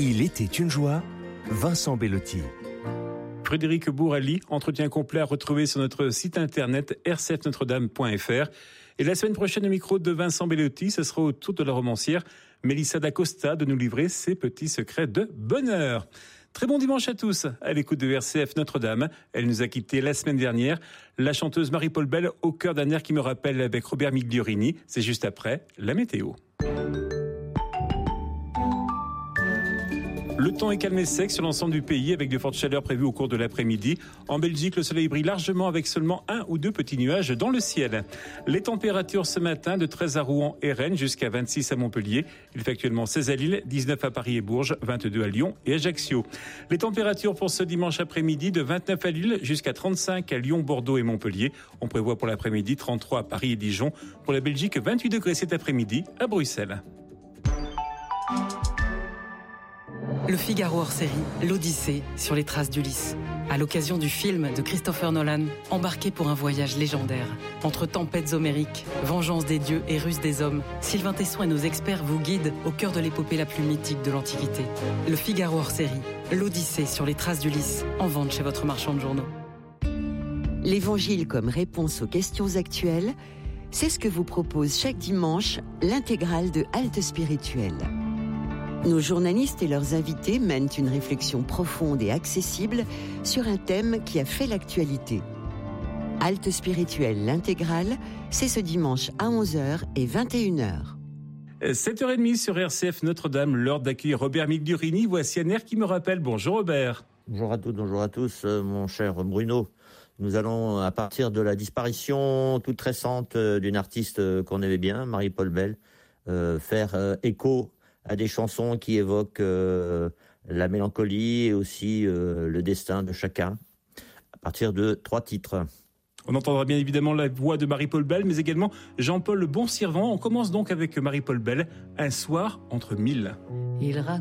Il était une joie, Vincent Bellotti. Frédéric Bourali, entretien complet à retrouver sur notre site internet rcfnotredame.fr. Et la semaine prochaine, au micro de Vincent Bellotti, ce sera au tour de la romancière Mélissa d'Acosta de nous livrer ses petits secrets de bonheur. Très bon dimanche à tous, à l'écoute de RCF Notre-Dame. Elle nous a quittés la semaine dernière. La chanteuse Marie-Paul Bell, au cœur d'un air qui me rappelle avec Robert Migliorini. C'est juste après la météo. Le temps est calme et sec sur l'ensemble du pays avec de fortes chaleurs prévues au cours de l'après-midi. En Belgique, le soleil brille largement avec seulement 1 ou 2 petits nuages dans le ciel. Les températures ce matin de 13 à Rouen et Rennes jusqu'à 26 à Montpellier. Il fait actuellement 16 à Lille, 19 à Paris et Bourges, 22 à Lyon et Ajaccio. Les températures pour ce dimanche après-midi de 29 à Lille jusqu'à 35 à Lyon, Bordeaux et Montpellier. On prévoit pour l'après-midi 33 à Paris et Dijon. Pour la Belgique, 28 degrés cet après-midi à Bruxelles. Le Figaro hors série, l'Odyssée sur les traces d'Ulysse. À l'occasion du film de Christopher Nolan, embarqué pour un voyage légendaire. Entre tempêtes homériques, vengeance des dieux et ruse des hommes, Sylvain Tesson et nos experts vous guident au cœur de l'épopée la plus mythique de l'Antiquité. Le Figaro hors série, l'Odyssée sur les traces d'Ulysse, en vente chez votre marchand de journaux. L'Évangile comme réponse aux questions actuelles, c'est ce que vous propose chaque dimanche l'intégrale de Halte Spirituelle. Nos journalistes et leurs invités mènent une réflexion profonde et accessible sur un thème qui a fait l'actualité. Halte Spirituelle, l'intégrale, c'est ce dimanche à 11h et 21h. 7h30 sur RCF Notre-Dame, l'heure d'accueillir Robert Migliorini. Voici un air qui me rappelle. Bonjour Robert. Bonjour à toutes, bonjour à tous, mon cher Bruno. Nous allons, à partir de la disparition toute récente d'une artiste qu'on aimait bien, Marie-Paul Bell, faire écho à des chansons qui évoquent la mélancolie et aussi le destin de chacun, à partir de 3 titres. On entendra bien évidemment la voix de Marie-Paul Bell, mais également Jean-Paul Bonsirvent. On commence donc avec Marie-Paul Bell, Un soir entre mille. Il raconte